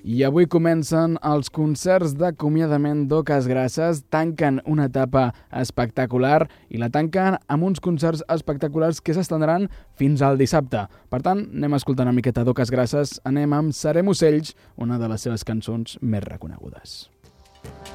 I avui comencen els concerts d'acomiadament d'Oques Grasses, tanquen una etapa espectacular i la tanquen amb uns concerts espectaculars que s'estendran fins al dissabte. Per tant, anem a escoltar una miqueta d'Oques Grasses, anem amb Serem ocells, una de les seves cançons més reconegudes.